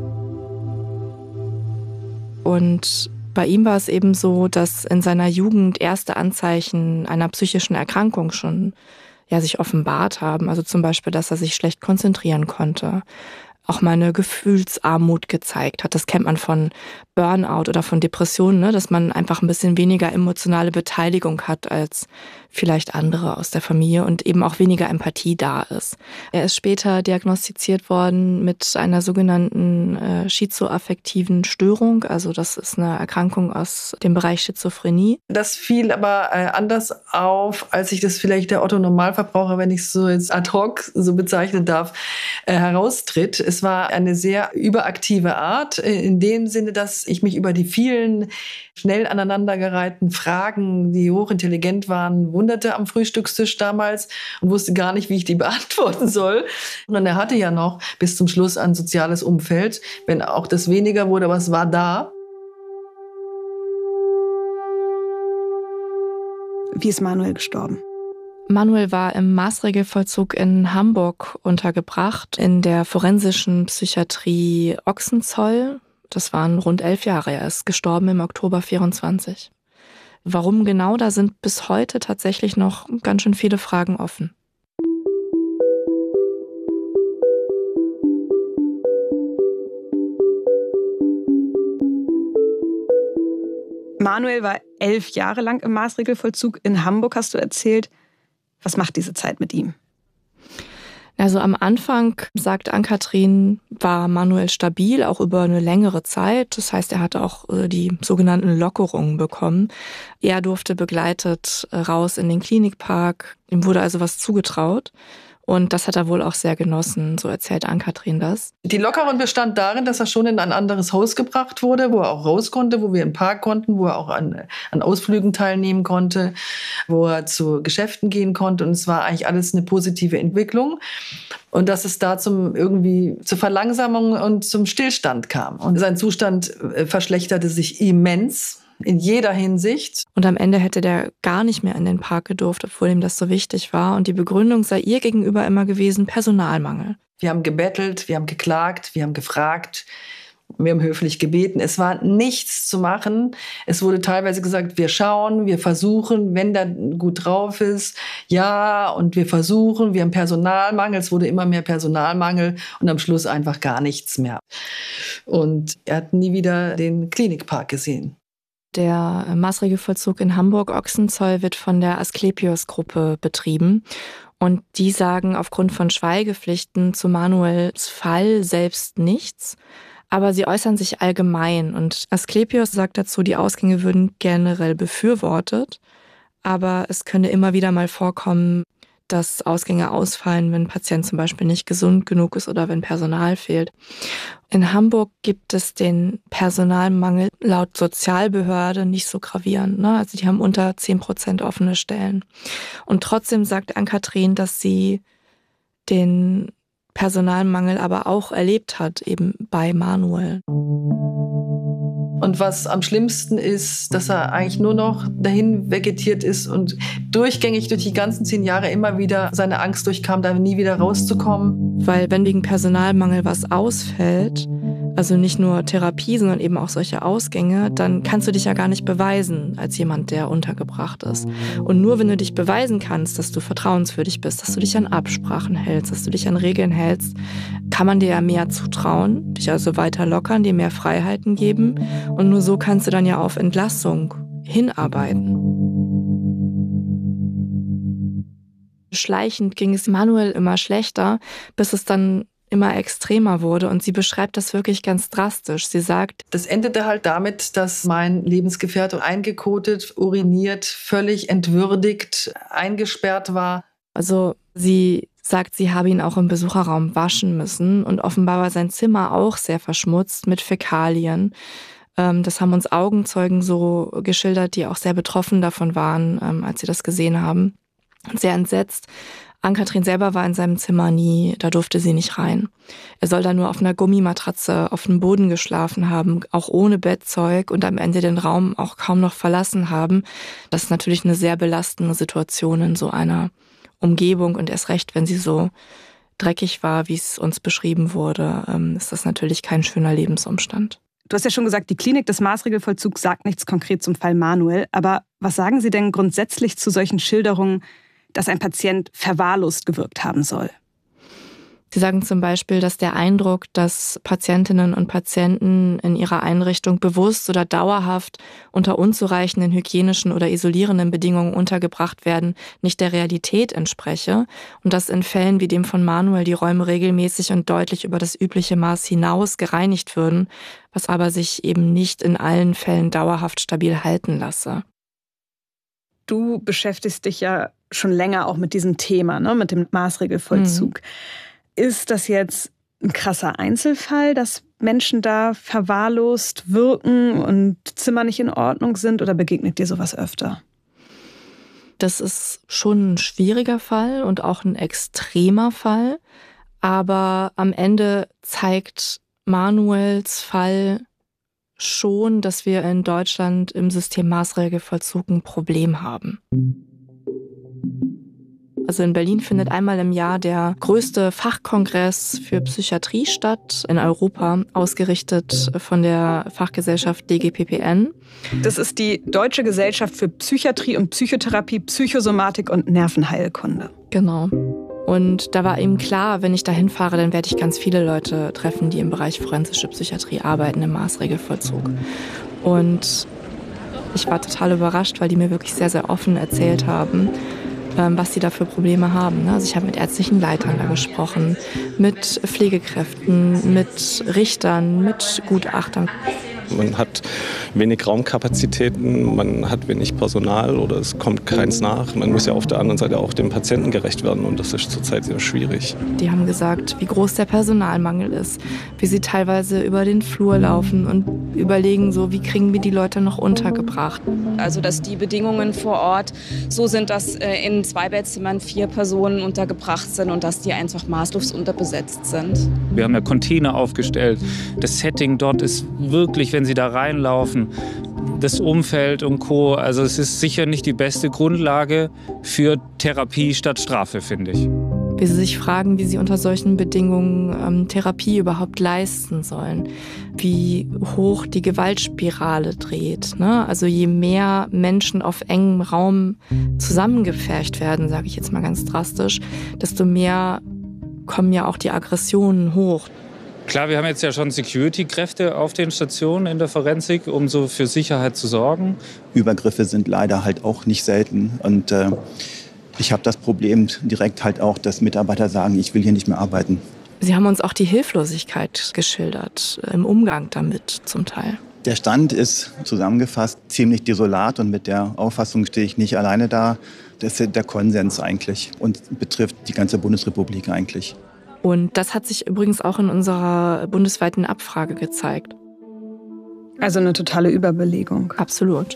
Und bei ihm war es eben so, dass in seiner Jugend erste Anzeichen einer psychischen Erkrankung schon ja, sich offenbart haben. Also zum Beispiel, dass er sich schlecht konzentrieren konnte. Auch mal eine Gefühlsarmut gezeigt hat. Das kennt man von Burnout oder von Depressionen, ne? Dass man einfach ein bisschen weniger emotionale Beteiligung hat als vielleicht andere aus der Familie und eben auch weniger Empathie da ist. Er ist später diagnostiziert worden mit einer sogenannten äh, schizoaffektiven Störung. Also das ist eine Erkrankung aus dem Bereich Schizophrenie. Das fiel aber äh, anders auf, als sich das vielleicht der Otto-Normalverbraucher, wenn ich es so jetzt ad hoc so bezeichnen darf, äh, heraustritt. Es war eine sehr überaktive Art, in dem Sinne, dass ich mich über die vielen schnell aneinandergereihten Fragen, die hochintelligent waren, wunderte am Frühstückstisch damals und wusste gar nicht, wie ich die beantworten soll. Und er hatte ja noch bis zum Schluss ein soziales Umfeld, wenn auch das weniger wurde, aber es war da. Wie ist Manuel gestorben? Manuel war im Maßregelvollzug in Hamburg untergebracht, in der forensischen Psychiatrie Ochsenzoll. Das waren rund elf Jahre. Er ist gestorben im Oktober vierundzwanzig. Warum genau, da sind bis heute tatsächlich noch ganz schön viele Fragen offen. Manuel war elf Jahre lang im Maßregelvollzug in Hamburg, hast du erzählt. Was macht diese Zeit mit ihm? Also am Anfang, sagt Ann-Kathrin, war Manuel stabil, auch über eine längere Zeit. Das heißt, er hatte auch die sogenannten Lockerungen bekommen. Er durfte begleitet raus in den Klinikpark. Ihm wurde also was zugetraut. Und das hat er wohl auch sehr genossen, so erzählt Ann-Kathrin das. Die Lockerung bestand darin, dass er schon in ein anderes Haus gebracht wurde, wo er auch raus konnte, wo wir im Park konnten, wo er auch an, an Ausflügen teilnehmen konnte, wo er zu Geschäften gehen konnte. Und es war eigentlich alles eine positive Entwicklung. Und dass es da zum irgendwie zur Verlangsamung und zum Stillstand kam. Und sein Zustand verschlechterte sich immens. In jeder Hinsicht. Und am Ende hätte der gar nicht mehr in den Park gedurft, obwohl ihm das so wichtig war. Und die Begründung sei ihr gegenüber immer gewesen, Personalmangel. Wir haben gebettelt, wir haben geklagt, wir haben gefragt, wir haben höflich gebeten. Es war nichts zu machen. Es wurde teilweise gesagt, wir schauen, wir versuchen, wenn der gut drauf ist, ja, und wir versuchen, wir haben Personalmangel. Es wurde immer mehr Personalmangel und am Schluss einfach gar nichts mehr. Und er hat nie wieder den Klinikpark gesehen. Der Maßregelvollzug in Hamburg-Ochsenzoll wird von der Asklepios-Gruppe betrieben. Und die sagen aufgrund von Schweigepflichten zu Manuels Fall selbst nichts. Aber sie äußern sich allgemein. Und Asklepios sagt dazu, die Ausgänge würden generell befürwortet. Aber es könne immer wieder mal vorkommen, dass Ausgänge ausfallen, wenn ein Patient zum Beispiel nicht gesund genug ist oder wenn Personal fehlt. In Hamburg gibt es den Personalmangel laut Sozialbehörde nicht so gravierend. Ne? Also die haben unter zehn Prozent offene Stellen. Und trotzdem sagt Ann-Kathrin, dass sie den Personalmangel aber auch erlebt hat, eben bei Manuel. Und was am schlimmsten ist, dass er eigentlich nur noch dahin vegetiert ist und durchgängig durch die ganzen zehn Jahre immer wieder seine Angst durchkam, da nie wieder rauszukommen. Weil wenn wegen Personalmangel was ausfällt, also nicht nur Therapie, sondern eben auch solche Ausgänge, dann kannst du dich ja gar nicht beweisen als jemand, der untergebracht ist. Und nur wenn du dich beweisen kannst, dass du vertrauenswürdig bist, dass du dich an Absprachen hältst, dass du dich an Regeln hältst, kann man dir ja mehr zutrauen, dich also weiter lockern, dir mehr Freiheiten geben. Und nur so kannst du dann ja auf Entlassung hinarbeiten. Schleichend ging es Manuel immer schlechter, bis es dann immer extremer wurde. Und sie beschreibt das wirklich ganz drastisch. Sie sagt, das endete halt damit, dass mein Lebensgefährte eingekotet, uriniert, völlig entwürdigt, eingesperrt war. Also sie sagt, sie habe ihn auch im Besucherraum waschen müssen. Und offenbar war sein Zimmer auch sehr verschmutzt mit Fäkalien. Das haben uns Augenzeugen so geschildert, die auch sehr betroffen davon waren, als sie das gesehen haben. Sehr entsetzt. Ann-Kathrin selber war in seinem Zimmer nie, da durfte sie nicht rein. Er soll da nur auf einer Gummimatratze auf dem Boden geschlafen haben, auch ohne Bettzeug und am Ende den Raum auch kaum noch verlassen haben. Das ist natürlich eine sehr belastende Situation in so einer Umgebung und erst recht, wenn sie so dreckig war, wie es uns beschrieben wurde, ist das natürlich kein schöner Lebensumstand. Du hast ja schon gesagt, die Klinik des Maßregelvollzugs sagt nichts konkret zum Fall Manuel. Aber was sagen Sie denn grundsätzlich zu solchen Schilderungen, dass ein Patient verwahrlost gewirkt haben soll? Sie sagen zum Beispiel, dass der Eindruck, dass Patientinnen und Patienten in ihrer Einrichtung bewusst oder dauerhaft unter unzureichenden hygienischen oder isolierenden Bedingungen untergebracht werden, nicht der Realität entspreche und dass in Fällen wie dem von Manuel die Räume regelmäßig und deutlich über das übliche Maß hinaus gereinigt würden, was aber sich eben nicht in allen Fällen dauerhaft stabil halten lasse. Du beschäftigst dich ja schon länger auch mit diesem Thema, ne, mit dem Maßregelvollzug. Mhm. Ist das jetzt ein krasser Einzelfall, dass Menschen da verwahrlost wirken und Zimmer nicht in Ordnung sind, oder begegnet dir sowas öfter? Das ist schon ein schwieriger Fall und auch ein extremer Fall. Aber am Ende zeigt Manuels Fall schon, dass wir in Deutschland im System Maßregelvollzug ein Problem haben. Also in Berlin findet einmal im Jahr der größte Fachkongress für Psychiatrie statt in Europa, ausgerichtet von der Fachgesellschaft D G P P N. Das ist die Deutsche Gesellschaft für Psychiatrie und Psychotherapie, Psychosomatik und Nervenheilkunde. Genau. Und da war eben klar, wenn ich da hinfahre, dann werde ich ganz viele Leute treffen, die im Bereich forensische Psychiatrie arbeiten, im Maßregelvollzug. Und ich war total überrascht, weil die mir wirklich sehr, sehr offen erzählt haben, was sie da für Probleme haben. Also ich habe mit ärztlichen Leitern da gesprochen, mit Pflegekräften, mit Richtern, mit Gutachtern. Man hat wenig Raumkapazitäten, man hat wenig Personal oder es kommt keins nach. Man muss ja auf der anderen Seite auch dem Patienten gerecht werden und das ist zurzeit sehr schwierig. Die haben gesagt, wie groß der Personalmangel ist, wie sie teilweise über den Flur laufen und überlegen so, wie kriegen wir die Leute noch untergebracht. Also dass die Bedingungen vor Ort so sind, dass in zwei Bettzimmern vier Personen untergebracht sind und dass die einfach maßlos unterbesetzt sind. Wir haben ja Container aufgestellt. Das Setting dort ist wirklich, wenn Sie da reinlaufen, das Umfeld und Co. Also es ist sicher nicht die beste Grundlage für Therapie statt Strafe, finde ich. Wie sie sich fragen, wie sie unter solchen Bedingungen ähm, Therapie überhaupt leisten sollen. Wie hoch die Gewaltspirale dreht. Ne? Also je mehr Menschen auf engem Raum zusammengepfercht werden, sage ich jetzt mal ganz drastisch, desto mehr kommen ja auch die Aggressionen hoch. Klar, wir haben jetzt ja schon Security-Kräfte auf den Stationen in der Forensik, um so für Sicherheit zu sorgen. Übergriffe sind leider halt auch nicht selten. Und äh, ich habe das Problem direkt halt auch, dass Mitarbeiter sagen, ich will hier nicht mehr arbeiten. Sie haben uns auch die Hilflosigkeit geschildert, im Umgang damit zum Teil. Der Stand ist zusammengefasst ziemlich desolat und mit der Auffassung stehe ich nicht alleine da. Das ist der Konsens eigentlich und betrifft die ganze Bundesrepublik eigentlich. Und das hat sich übrigens auch in unserer bundesweiten Abfrage gezeigt. Also eine totale Überbelegung. Absolut.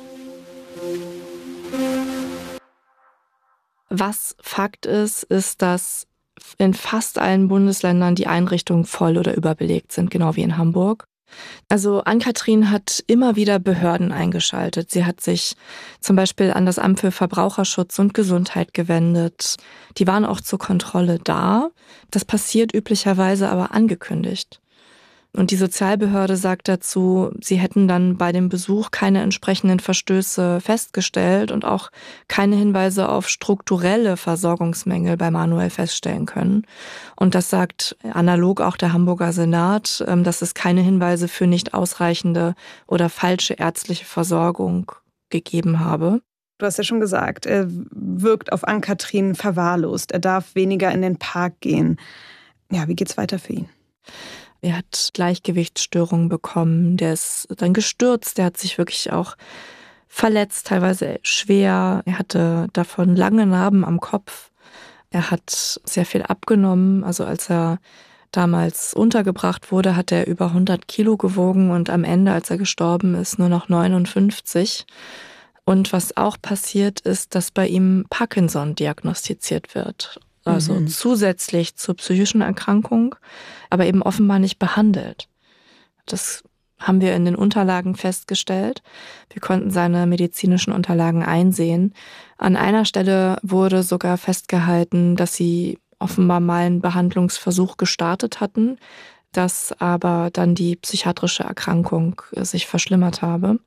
Was Fakt ist, ist, dass in fast allen Bundesländern die Einrichtungen voll oder überbelegt sind, genau wie in Hamburg. Also Ann-Kathrin hat immer wieder Behörden eingeschaltet. Sie hat sich zum Beispiel an das Amt für Verbraucherschutz und Gesundheit gewendet. Die waren auch zur Kontrolle da. Das passiert üblicherweise aber angekündigt. Und die Sozialbehörde sagt dazu, sie hätten dann bei dem Besuch keine entsprechenden Verstöße festgestellt und auch keine Hinweise auf strukturelle Versorgungsmängel bei Manuel feststellen können. Und das sagt analog auch der Hamburger Senat, dass es keine Hinweise für nicht ausreichende oder falsche ärztliche Versorgung gegeben habe. Du hast ja schon gesagt, er wirkt auf Ann-Kathrin verwahrlost. Er darf weniger in den Park gehen. Ja, wie geht's weiter für ihn? Er hat Gleichgewichtsstörungen bekommen, der ist dann gestürzt, der hat sich wirklich auch verletzt, teilweise schwer. Er hatte davon lange Narben am Kopf. Er hat sehr viel abgenommen. Also als er damals untergebracht wurde, hat er über hundert Kilo gewogen und am Ende, als er gestorben ist, nur noch neunundfünfzig. Und was auch passiert ist, dass bei ihm Parkinson diagnostiziert wird. Also mhm. zusätzlich zur psychischen Erkrankung, aber eben offenbar nicht behandelt. Das haben wir in den Unterlagen festgestellt. Wir konnten seine medizinischen Unterlagen einsehen. An einer Stelle wurde sogar festgehalten, dass sie offenbar mal einen Behandlungsversuch gestartet hatten, dass aber dann die psychiatrische Erkrankung sich verschlimmert habe.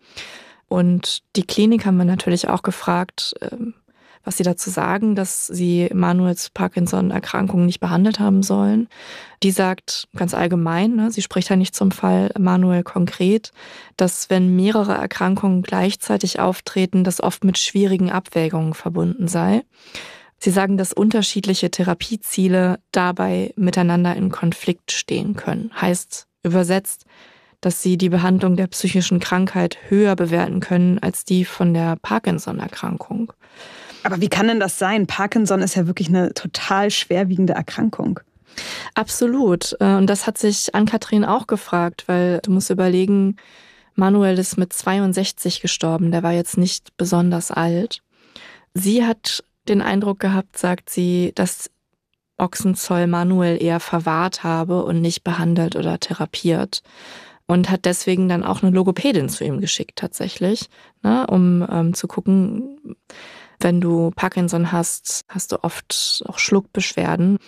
Und die Klinik haben wir natürlich auch gefragt, was sie dazu sagen, dass sie Manuels Parkinson-Erkrankung nicht behandelt haben sollen. Die sagt ganz allgemein, ne, sie spricht ja nicht zum Fall Manuel konkret, dass wenn mehrere Erkrankungen gleichzeitig auftreten, das oft mit schwierigen Abwägungen verbunden sei. Sie sagen, dass unterschiedliche Therapieziele dabei miteinander in Konflikt stehen können. Heißt übersetzt, dass sie die Behandlung der psychischen Krankheit höher bewerten können als die von der Parkinson-Erkrankung. Aber wie kann denn das sein? Parkinson ist ja wirklich eine total schwerwiegende Erkrankung. Absolut. Und das hat sich Ann-Kathrin auch gefragt, weil du musst überlegen, Manuel ist mit zweiundsechzig gestorben, der war jetzt nicht besonders alt. Sie hat den Eindruck gehabt, sagt sie, dass Ochsenzoll Manuel eher verwahrt habe und nicht behandelt oder therapiert. Und hat deswegen dann auch eine Logopädin zu ihm geschickt tatsächlich, ne, um ähm, zu gucken, wenn du Parkinson hast, hast du oft auch Schluckbeschwerden.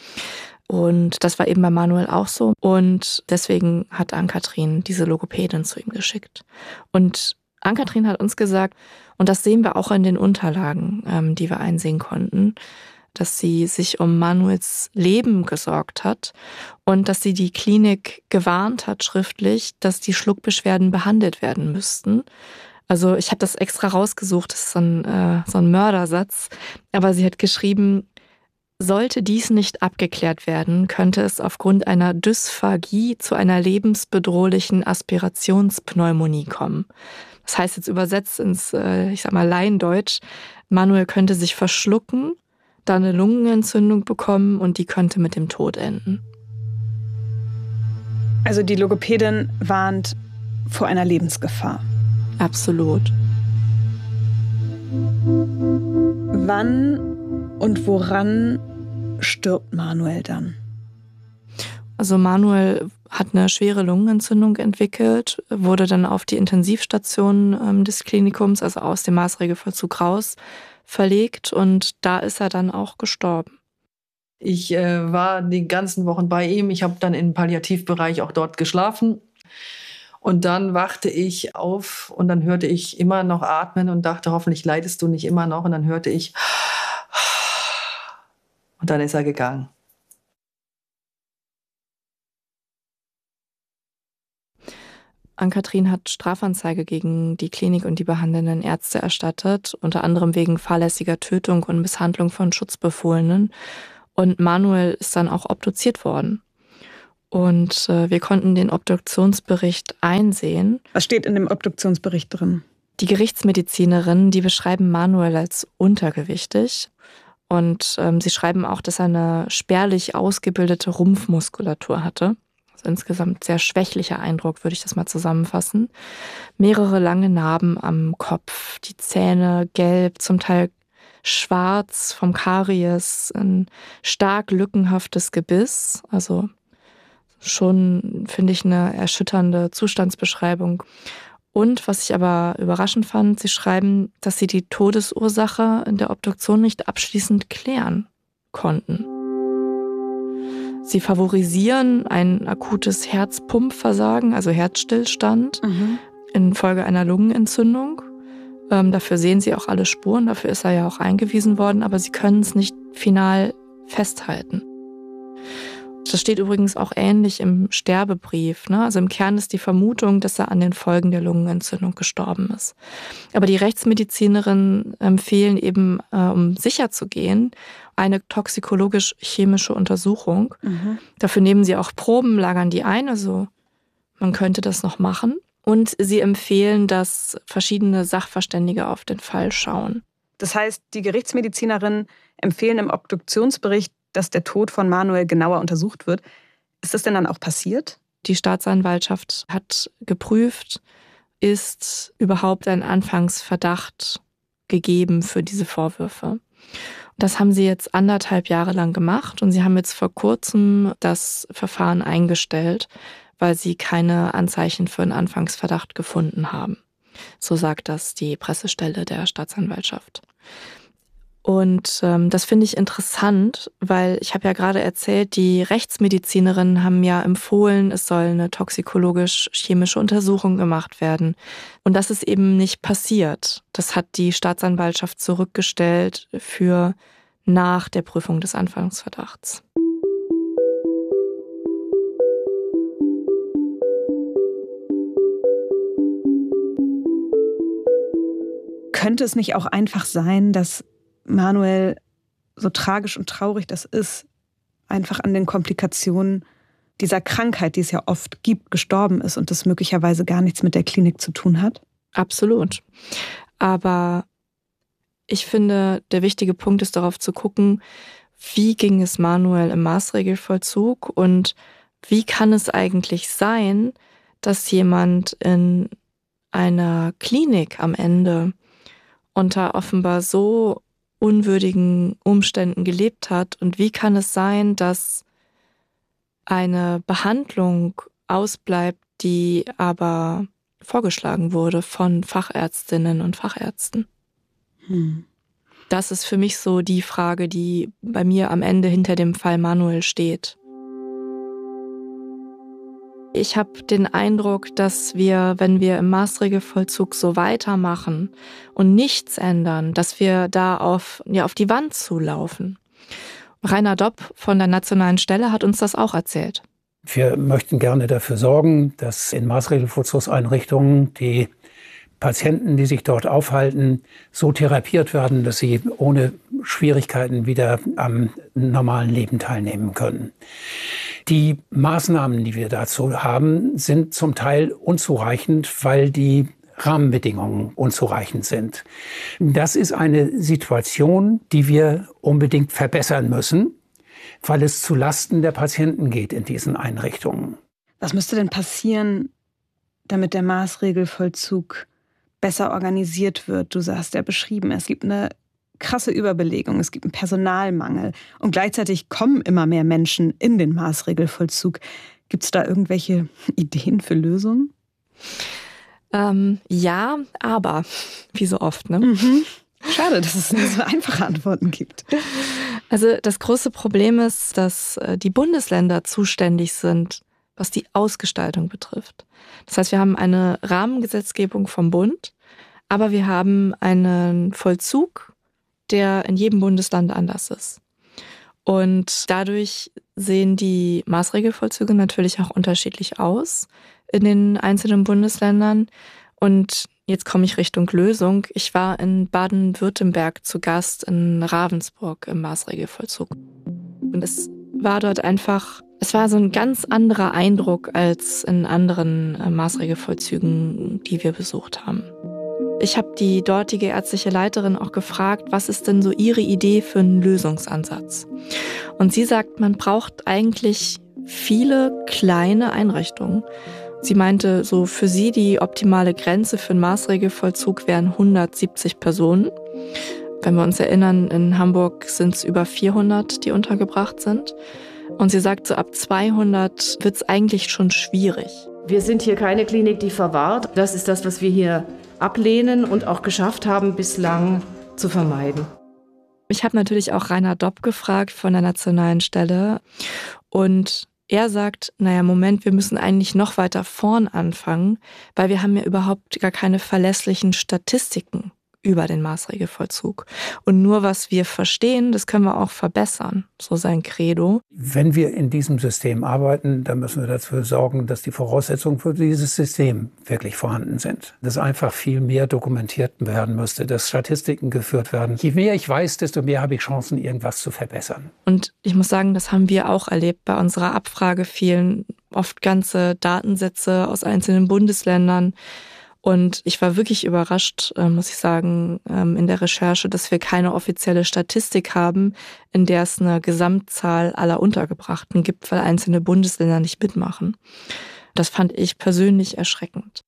Und das war eben bei Manuel auch so. Und deswegen hat Ann-Kathrin diese Logopädin zu ihm geschickt. Und Ann-Kathrin hat uns gesagt, und das sehen wir auch in den Unterlagen, ähm, die wir einsehen konnten, dass sie sich um Manuels Leben gesorgt hat und dass sie die Klinik gewarnt hat schriftlich, dass die Schluckbeschwerden behandelt werden müssten. Also ich habe das extra rausgesucht, das ist so ein, äh, so ein Mördersatz. Aber sie hat geschrieben, sollte dies nicht abgeklärt werden, könnte es aufgrund einer Dysphagie zu einer lebensbedrohlichen Aspirationspneumonie kommen. Das heißt jetzt übersetzt ins, äh, ich sag mal, Laiendeutsch, Manuel könnte sich verschlucken, dann eine Lungenentzündung bekommen und die könnte mit dem Tod enden. Also die Logopädin warnt vor einer Lebensgefahr. Absolut. Wann und woran stirbt Manuel dann? Also Manuel hat eine schwere Lungenentzündung entwickelt, wurde dann auf die Intensivstation ähm, des Klinikums, also aus dem Maßregelvollzug raus, verlegt und da ist er dann auch gestorben. Ich äh, war die ganzen Wochen bei ihm. Ich habe dann im Palliativbereich auch dort geschlafen. Und dann wachte ich auf und dann hörte ich immer noch atmen und dachte, hoffentlich leidest du nicht immer noch. Und dann hörte ich und dann ist er gegangen. Ann-Kathrin hat Strafanzeige gegen die Klinik und die behandelnden Ärzte erstattet, unter anderem wegen fahrlässiger Tötung und Misshandlung von Schutzbefohlenen. Und Manuel ist dann auch obduziert worden. Und äh, wir konnten den Obduktionsbericht einsehen. Was steht in dem Obduktionsbericht drin? Die Gerichtsmedizinerinnen, die beschreiben Manuel als untergewichtig. Und ähm, sie schreiben auch, dass er eine spärlich ausgebildete Rumpfmuskulatur hatte. Insgesamt sehr schwächlicher Eindruck, würde ich das mal zusammenfassen. Mehrere lange Narben am Kopf, die Zähne gelb, zum Teil schwarz vom Karies, ein stark lückenhaftes Gebiss. Also schon, finde ich, eine erschütternde Zustandsbeschreibung. Und was ich aber überraschend fand, sie schreiben, dass sie die Todesursache in der Obduktion nicht abschließend klären konnten. Sie favorisieren ein akutes Herzpumpversagen, also Herzstillstand, mhm. infolge einer Lungenentzündung. Ähm, dafür sehen sie auch alle Spuren, dafür ist er ja auch eingewiesen worden, aber sie können es nicht final festhalten. Das steht übrigens auch ähnlich im Sterbebrief, ne? Also im Kern ist die Vermutung, dass er an den Folgen der Lungenentzündung gestorben ist. Aber die Rechtsmedizinerinnen empfehlen eben, äh, um sicher zu gehen, eine toxikologisch-chemische Untersuchung. Mhm. Dafür nehmen sie auch Proben, lagern die ein, also man könnte das noch machen. Und sie empfehlen, dass verschiedene Sachverständige auf den Fall schauen. Das heißt, die Gerichtsmedizinerinnen empfehlen im Obduktionsbericht, dass der Tod von Manuel genauer untersucht wird. Ist das denn dann auch passiert? Die Staatsanwaltschaft hat geprüft, ist überhaupt ein Anfangsverdacht gegeben für diese Vorwürfe. Das haben sie jetzt anderthalb Jahre lang gemacht und sie haben jetzt vor kurzem das Verfahren eingestellt, weil sie keine Anzeichen für einen Anfangsverdacht gefunden haben. So sagt das die Pressestelle der Staatsanwaltschaft. Und ähm, das finde ich interessant, weil ich habe ja gerade erzählt, die Rechtsmedizinerinnen haben ja empfohlen, es soll eine toxikologisch-chemische Untersuchung gemacht werden. Und das ist eben nicht passiert. Das hat die Staatsanwaltschaft zurückgestellt für nach der Prüfung des Anfangsverdachts. Könnte es nicht auch einfach sein, dass Manuel, so tragisch und traurig das ist, einfach an den Komplikationen dieser Krankheit, die es ja oft gibt, gestorben ist und das möglicherweise gar nichts mit der Klinik zu tun hat? Absolut. Aber ich finde, der wichtige Punkt ist darauf zu gucken, wie ging es Manuel im Maßregelvollzug und wie kann es eigentlich sein, dass jemand in einer Klinik am Ende unter offenbar so unwürdigen Umständen gelebt hat und wie kann es sein, dass eine Behandlung ausbleibt, die aber vorgeschlagen wurde von Fachärztinnen und Fachärzten. Hm. Das ist für mich so die Frage, die bei mir am Ende hinter dem Fall Manuel steht. Ich habe den Eindruck, dass wir, wenn wir im Maßregelvollzug so weitermachen und nichts ändern, dass wir da auf, ja, auf die Wand zulaufen. Rainer Dopp von der Nationalen Stelle hat uns das auch erzählt. Wir möchten gerne dafür sorgen, dass in Maßregelvollzugseinrichtungen die Patienten, die sich dort aufhalten, so therapiert werden, dass sie ohne Schwierigkeiten wieder am normalen Leben teilnehmen können. Die Maßnahmen, die wir dazu haben, sind zum Teil unzureichend, weil die Rahmenbedingungen unzureichend sind. Das ist eine Situation, die wir unbedingt verbessern müssen, weil es zu Lasten der Patienten geht in diesen Einrichtungen. Was müsste denn passieren, damit der Maßregelvollzug besser organisiert wird? Du hast ja beschrieben, es gibt eine krasse Überbelegung, es gibt einen Personalmangel und gleichzeitig kommen immer mehr Menschen in den Maßregelvollzug. Gibt es da irgendwelche Ideen für Lösungen? Ähm, ja, aber wie so oft, ne? Mhm. Schade, dass es nicht so einfache Antworten gibt. Also das große Problem ist, dass die Bundesländer zuständig sind, was die Ausgestaltung betrifft. Das heißt, wir haben eine Rahmengesetzgebung vom Bund, aber wir haben einen Vollzug, der in jedem Bundesland anders ist. Und dadurch sehen die Maßregelvollzüge natürlich auch unterschiedlich aus. in den einzelnen Bundesländern. Und jetzt komme ich Richtung Lösung. Ich war in Baden-Württemberg zu Gast in Ravensburg im Maßregelvollzug. Und es war dort einfach, es war so ein ganz anderer Eindruck als in anderen Maßregelvollzügen, die wir besucht haben. Ich habe die dortige ärztliche Leiterin auch gefragt, was ist denn so ihre Idee für einen Lösungsansatz? Und sie sagt, man braucht eigentlich viele kleine Einrichtungen. Sie meinte, so für sie die optimale Grenze für einen Maßregelvollzug wären hundertsiebzig Personen. Wenn wir uns erinnern, in Hamburg sind es über vierhundert, die untergebracht sind. Und sie sagt, so ab zweihundert wird es eigentlich schon schwierig. Wir sind hier keine Klinik, die verwahrt. Das ist das, was wir hier ablehnen und auch geschafft haben, bislang zu vermeiden. Ich habe natürlich auch Rainer Dopp gefragt von der nationalen Stelle. Und er sagt, naja, Moment, wir müssen eigentlich noch weiter vorn anfangen, weil wir haben ja überhaupt gar keine verlässlichen Statistiken über den Maßregelvollzug. Und nur was wir verstehen, das können wir auch verbessern, so sein Credo. Wenn wir in diesem System arbeiten, dann müssen wir dafür sorgen, dass die Voraussetzungen für dieses System wirklich vorhanden sind. Dass einfach viel mehr dokumentiert werden müsste, dass Statistiken geführt werden. Je mehr ich weiß, desto mehr habe ich Chancen, irgendwas zu verbessern. Und ich muss sagen, das haben wir auch erlebt. Bei unserer Abfrage fehlen oft ganze Datensätze aus einzelnen Bundesländern. Und ich war wirklich überrascht, muss ich sagen, in der Recherche, dass wir keine offizielle Statistik haben, in der es eine Gesamtzahl aller Untergebrachten gibt, weil einzelne Bundesländer nicht mitmachen. Das fand ich persönlich erschreckend.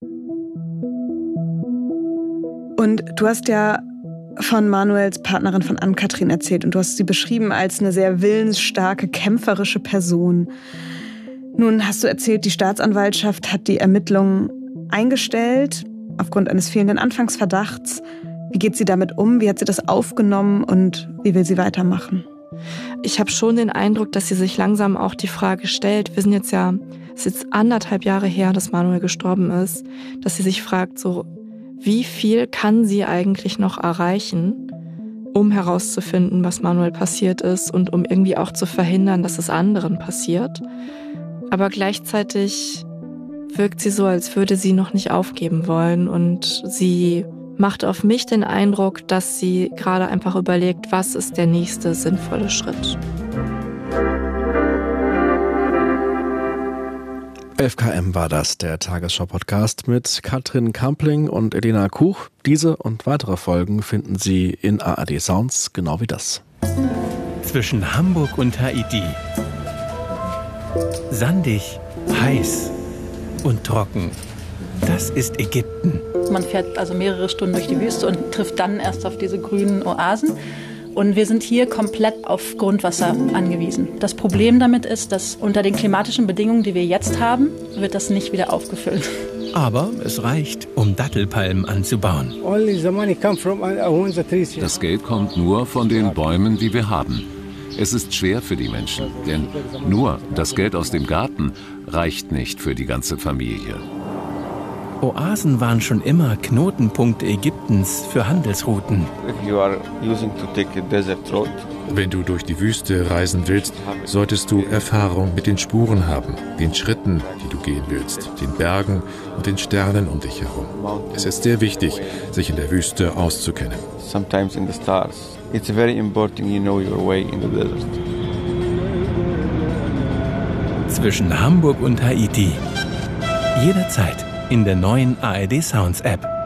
Und du hast ja von Manuels Partnerin, von Ann-Kathrin, erzählt und du hast sie beschrieben als eine sehr willensstarke, kämpferische Person. Nun hast du erzählt, die Staatsanwaltschaft hat die Ermittlungen eingestellt, aufgrund eines fehlenden Anfangsverdachts. Wie geht sie damit um? Wie hat sie das aufgenommen und wie will sie weitermachen? Ich habe schon den Eindruck, dass sie sich langsam auch die Frage stellt, wir sind jetzt ja, es ist jetzt anderthalb Jahre her, dass Manuel gestorben ist, dass sie sich fragt, so, wie viel kann sie eigentlich noch erreichen, um herauszufinden, was Manuel passiert ist und um irgendwie auch zu verhindern, dass es anderen passiert. Aber gleichzeitig wirkt sie so, als würde sie noch nicht aufgeben wollen und sie macht auf mich den Eindruck, dass sie gerade einfach überlegt, was ist der nächste sinnvolle Schritt. elf Kilometer war das, der Tagesschau-Podcast mit Katrin Kampling und Elena Kuch. Diese und weitere Folgen finden Sie in A R D Sounds, genau wie das. Zwischen Hamburg und Haiti. Sandig, heiß und trocken. Das ist Ägypten. Man fährt also mehrere Stunden durch die Wüste und trifft dann erst auf diese grünen Oasen. Und wir sind hier komplett auf Grundwasser angewiesen. Das Problem damit ist, dass unter den klimatischen Bedingungen, die wir jetzt haben, wird das nicht wieder aufgefüllt. Aber es reicht, um Dattelpalmen anzubauen. Das Geld kommt nur von den Bäumen, die wir haben. Es ist schwer für die Menschen, denn nur das Geld aus dem Garten reicht nicht für die ganze Familie. Oasen waren schon immer Knotenpunkte Ägyptens für Handelsrouten. Wenn du durch die Wüste reisen willst, solltest du Erfahrung mit den Spuren haben, den Schritten, die du gehen willst, den Bergen und den Sternen um dich herum. Es ist sehr wichtig, sich in der Wüste auszukennen. Sometimes in the stars. It's very important you know your way in the desert. Zwischen Hamburg und Haiti. Jederzeit in der neuen A R D Sounds App.